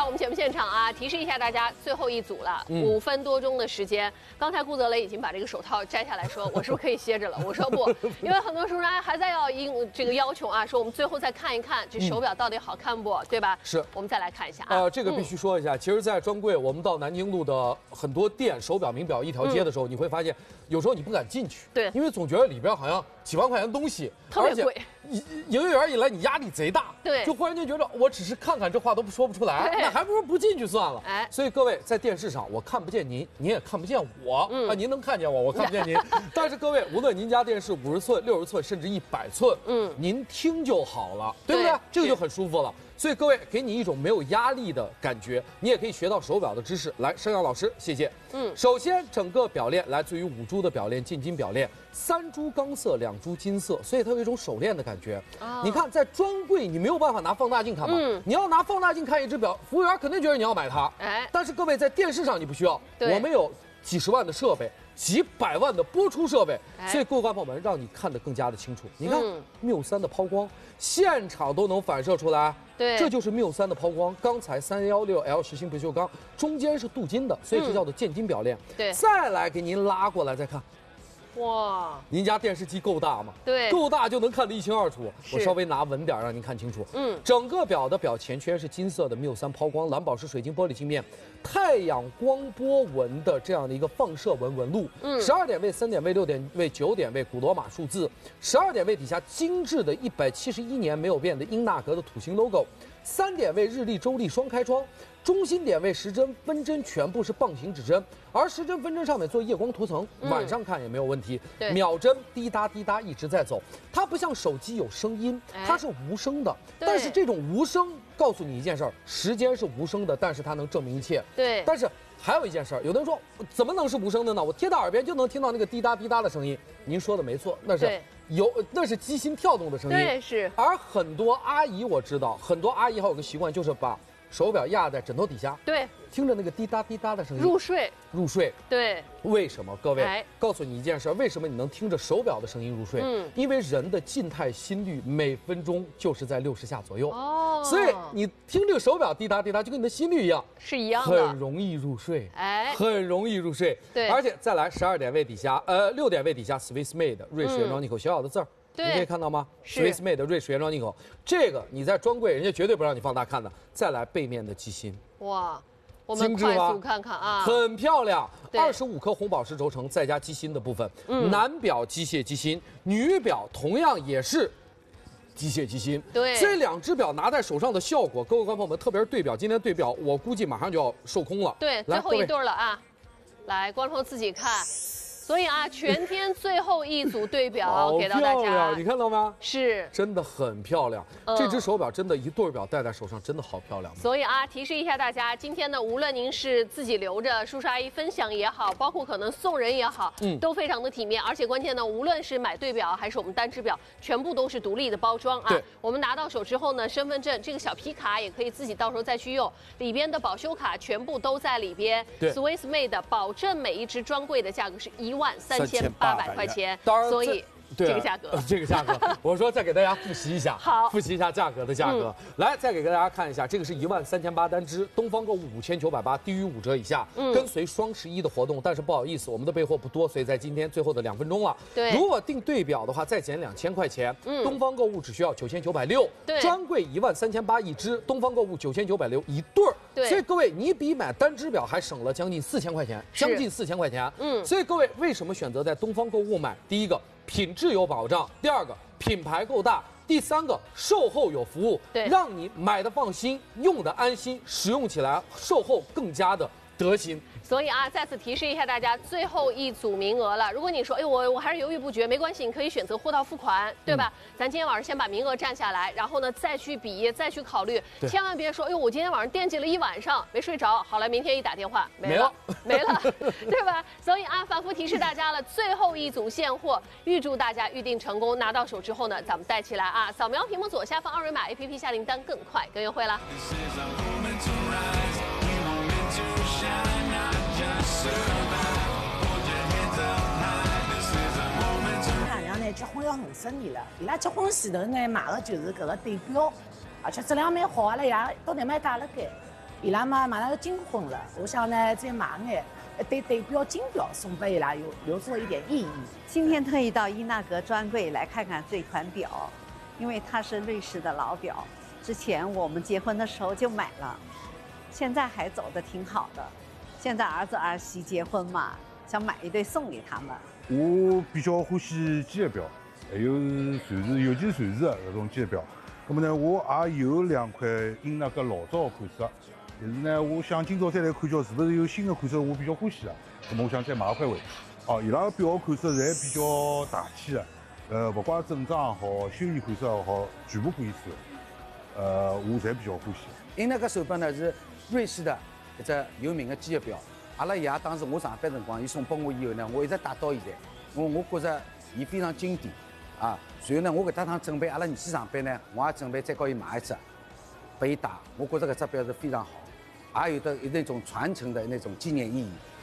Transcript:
到我们节目现场啊，提示一下大家，最后一组了，5分多钟的时间。刚才顾泽雷已经把这个手套摘下来说，我是不是可以歇着了？我说不，因为很多熟人还在这个要求啊，说我们最后再看一看这手表到底好看不，对吧？ 是， 我们再来看一下啊。 这个必须说一下，其实，在专柜，我们到南京路的很多店，手表、名表一条街的时候，你会发现，有时候你不敢进去， 对， 因为总觉得里边好像几万块钱的东西， 特别贵。 营业员一来，你压力贼大， 对， 就忽然间觉得我只是看看，这话都说不出来，那还不如不进去算了。 哎， 所以各位在电视上，我看不见您，您也看不见我，您能看见我，我看不见您。但是各位，无论您家电视50寸、60寸，甚至100寸，您听就好了，对不对？这个就很舒服了。所以各位，给你一种没有压力的感觉，你也可以学到手表的知识。来，盛阳老师，谢谢。首先整个表链来自于5珠的表链，进金表链，3珠钢色，2珠金色，所以它有一种手链的感觉。你看，在专柜你没有办法拿放大镜看嘛，你要拿放大镜看一只表，服务员肯定觉得你要买它。但是各位在电视上你不需要，我们有几十万的设备。几百万的播出设备，所以各位观众朋友们，让你看得更加的清楚。你看缪3的抛光，现场都能反射出来， 对， 这就是缪3的抛光。钢材316L 实心不锈钢，中间是镀金的，所以这叫做渐金表链。 对， 再来给您拉过来再看。哇，您家电视机够大吗？ 对， 够大就能看得一清二楚。我稍微拿稳点让您看清楚。整个表的表前圈是金色的缪3抛光蓝宝石水晶玻璃镜面，太阳光波纹的这样的一个放射纹路。12点位、3点位、6点位、9点位古罗马数字，12点位底下精致的171年没有变的英纳格的土星 logo。3点位日历、周历双开窗，中心点位时针、分针全部是棒形指针，而时针、分针上面做夜光涂层，晚上看也没有问题。秒针滴答滴答一直在走，它不像手机有声音，它是无声的。但是这种无声告诉你一件事儿，时间是无声的，但是它能证明一切。 对， 但是还有一件事儿，有的人说怎么能是无声的呢？我贴到耳边就能听到那个滴答滴答的声音。您说的没错，那是机芯跳动的声音。 对，是。 而很多阿姨我知道，很多阿姨还有个习惯，就是把手表压在枕头底下， 对， 听着那个滴答滴答的声音入睡。 对，为什么？各位，告诉你一件事，为什么你能听着手表的声音入睡？因为人的静态心率每分钟就是在60下左右。所以你听这个手表滴答滴答，就跟你的心率一样， 是一样的， 很容易入睡。很容易入睡。 对， 而且再来12点位底下，6点位底下 Swiss Made 瑞士原装进口小小的字儿。你可以看到吗 ？Swiss Made 瑞士原装进口，这个你在专柜人家绝对不让你放大看的。再来背面的机芯， 哇，我们快速看看啊， 很漂亮，25颗红宝石轴承，再加机芯的部分。男表机械机芯，女表同样也是机械机芯。 对， 这2只表拿在手上的效果，各位观众朋友们，特别是对表，今天对表我估计马上就要售空了。 对，最后一对了啊，来，观众自己看。所以啊，全天最后一组对表给到大家， 你看到吗？ 是， 真的很漂亮。这只手表真的，一对表戴在手上真的好漂亮。 所以啊，提示一下大家，今天呢，无论您是自己留着，叔叔阿姨分享也好，包括可能送人也好，都非常的体面。而且关键呢，无论是买对表还是我们单只表，全部都是独立的包装啊。我们拿到手之后呢，身份证这个小皮卡也可以自己到时候再去用，里边的保修卡全部都在里边。Swiss Made 保证每一只专柜的价格是13800块钱，所以这个价格，我说再给大家复习一下， 好， 复习一下价格的价格。来，再给大家看一下，这个是13800单只，东方购物5980，低于5折以下，跟随双11的活动。但是不好意思，我们的备货不多，所以在今天最后的2分钟了。 对， 如果订对表的话，再减2000块钱。东方购物只需要9960，专柜13800一只，东方购物9960一对儿。 对， 所以各位，你比买单只表还省了将近4000块钱，将近4000块钱。所以各位为什么选择在东方购物买？第一个，品质有保障；第二个，品牌够大；第三个，售后有服务，让你买的放心，用的安心，使用起来售后更加的得心。 所以啊，再次提示一下大家，最后一组名额了。如果你说，哎，我还是犹豫不决，没关系，你可以选择货到付款，对吧？咱今天晚上先把名额占下来，然后呢再去比，再去考虑，千万别说，哎呦，我今天晚上惦记了一晚上没睡着，好了，明天一打电话没了，对吧？所以啊，反复提示大家了，最后一组现货，预祝大家预定成功，拿到手之后呢，咱们带起来啊，扫描屏幕左下方2维码 APP 下订单更快更优惠了。 俺娘呢结婚要50年了，伊拉结婚前头呢买的就是搿个对表，而且质量蛮好，阿拉爷到底买带了该。 伊拉嘛马上要金婚了，我想呢再买眼代表金表送给伊拉，留作一点意义。 今天特意到伊纳格专柜来看看这款表，因为它是瑞士的老表，之前我们结婚的时候就买了，现在还走得挺好的。现在儿子儿媳结婚嘛，想买一对送给他们。 我比较欢喜机械表，还有传世，尤其是传世的搿种机械表。那么呢，我也有2块英纳格老早的款式，但是呢，我想今朝再来看叫是不是有新的款式，我比较欢喜的。那么我想再买一块回去。伊拉个表款式侪比较大气的，不管正装也好，休闲款式也好，全部可以穿。我侪比较欢喜。 英纳格手表呢是瑞士的一只有名的机械表。阿拉爷当时我上班辰光，伊送拨我以后呢，我一直戴到现在。我觉着伊非常经典啊。随后呢，我搿搭趟准备阿拉儿子上班呢，我也准备再告伊买一只，拨伊戴。我觉着搿只表是非常好，也有的那种传承的那种纪念意义。